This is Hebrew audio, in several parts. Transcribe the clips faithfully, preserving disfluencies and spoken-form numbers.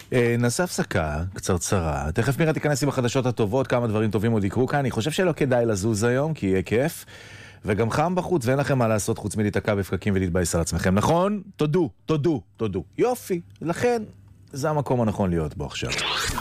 נעשה הפסקה קצרצרה, תכף מירה תיכנס עם החדשות הטובות, כמה דברים טובים עוד יקרו כאן. אני חושב שלא כדאי לזוז היום כי יהיה כיף וגם חם בחוץ ואין לכם מה לעשות חוץ מלהתעקע בפקקים ולהתבאס על עצמכם, נכון? תודו, תודו, תודו. יופי, לכן זה המקום הנכון להיות בו עכשיו.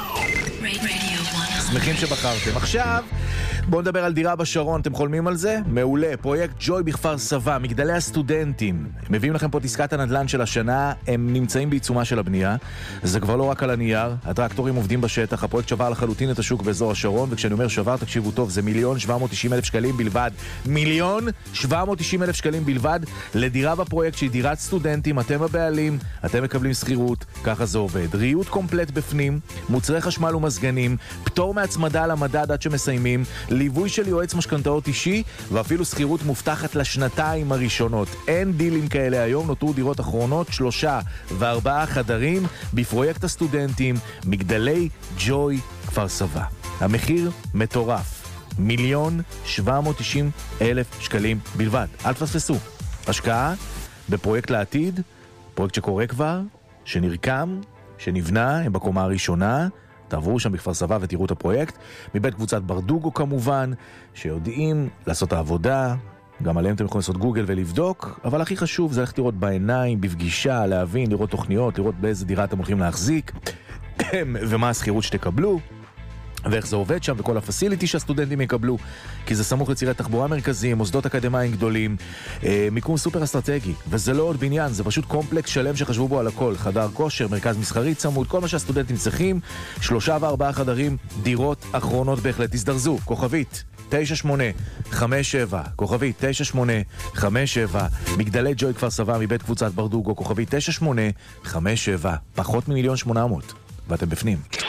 שמחים שבחרתם. עכשיו בואו נדבר על דירה בשרון, אתם חולמים על זה? מעולה, פרויקט ג'וי בכפר סבא, מגדלי הסטודנטים. מביאים לכם פה תסקת הנדלן של השנה, הם נמצאים בעיצומה של הבנייה. זה כבר לא רק על הנייר, הטרקטורים עובדים בשטח, הפרויקט שבר לחלוטין את השוק באזור השרון, וכשאני אומר שבר, תקשיבו טוב, זה מיליון שבע מאות תשעים אלף שקלים בלבד. מיליון שבע מאות תשעים אלף שקלים בלבד לדירה בפרויקט שהיא דירת סטודנטים, אתם הבעלים, אתם מקבלים שכירות, ככה זה עובד. ריהוט קומפלט בפנים, מוצרי חשמל ומזגנים, פטור מהצמדה למדד עד שמסיימים, ליווי של יועץ משכנתאות אישי, ואפילו שכירות מובטחת לשנתיים הראשונות. אין דילים כאלה היום, נותרו דירות אחרונות, שלושה וארבעה חדרים, בפרויקט הסטודנטים, מגדלי ג'וי כפר סבא. המחיר מטורף, מיליון שבע מאות תשעים אלף שקלים בלבד. אל תפספסו. השקעה בפרויקט לעתיד, פרויקט שקורה כבר, שנרקם, שנבנה, הם בקומה הראשונה, תעברו שם בכפר סבא ותראו את הפרויקט, מבית קבוצת ברדוגו כמובן, שיודעים לעשות את העבודה, גם עליהם אתם יכולים לעשות גוגל ולבדוק, אבל הכי חשוב זה ללכת לראות בעיניים, בפגישה, להבין, לראות תוכניות, לראות באיזה דירה אתם הולכים להחזיק, ומה השכירות שתקבלו, ואיך זה עובד שם, וכל הפסיליטי שהסטודנטים יקבלו, כי זה סמוך לצירי תחבורה מרכזיים, מוסדות אקדמיים גדולים, אה, מיקום סופר אסטרטגי, וזה לא עוד בניין, זה פשוט קומפלקס שלם שחשבו בו על הכל, חדר כושר, מרכז מסחרי צמוד, כל מה שהסטודנטים צריכים, שלושה וארבעה חדרים, דירות אחרונות בהחלט. תזדרזו, כוכבית תשע שמונה חמש שבע, כוכבית תשע שמונה חמש שבע, מגדלי ג'וי כפר סבא מבית קבוצת ברדוגו, כוכבית תשע שמונה חמש שבע, פחות ממיליון שמונה מאות, ואתם בפנים.